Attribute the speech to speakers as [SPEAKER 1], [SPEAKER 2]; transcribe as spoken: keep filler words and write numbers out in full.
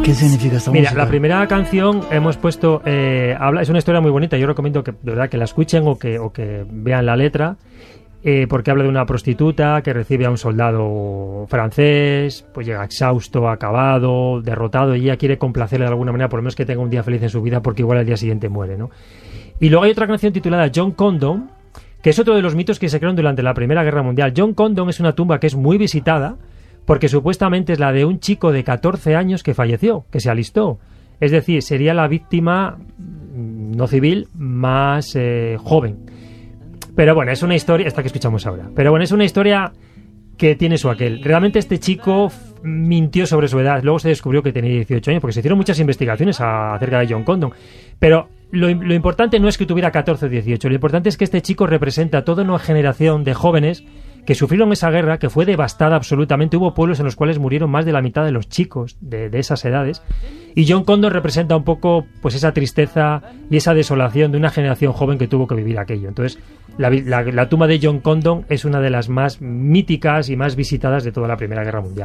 [SPEAKER 1] ¿Qué significa esta
[SPEAKER 2] Mira,
[SPEAKER 1] música?
[SPEAKER 2] la primera canción hemos puesto, eh, habla, es una historia muy bonita, yo recomiendo que de verdad que la escuchen o que, o que vean la letra, eh, porque habla de una prostituta que recibe a un soldado francés, pues llega exhausto, acabado, derrotado, y ella quiere complacerle de alguna manera, por lo menos que tenga un día feliz en su vida, porque igual al día siguiente muere, ¿no? Y luego hay otra canción titulada John Condon, que es otro de los mitos que se crearon durante la Primera Guerra Mundial. John Condon es una tumba que es muy visitada, porque supuestamente es la de un chico de catorce años que falleció, que se alistó. Es decir, sería la víctima no civil más eh, joven. Pero bueno, es una historia, esta que escuchamos ahora. Pero bueno, es una historia que tiene su aquel. Realmente este chico f- mintió sobre su edad. Luego se descubrió que tenía dieciocho años, porque se hicieron muchas investigaciones a- acerca de John Condon. Pero lo, lo importante no es que tuviera catorce o dieciocho. Lo importante es que este chico representa a toda una generación de jóvenes que sufrieron esa guerra, que fue devastada absolutamente. Hubo pueblos en los cuales murieron más de la mitad de los chicos de, de esas edades. Y John Condon representa un poco pues esa tristeza y esa desolación de una generación joven que tuvo que vivir aquello. Entonces, la, la, la tumba de John Condon es una de las más míticas y más visitadas de toda la Primera Guerra Mundial.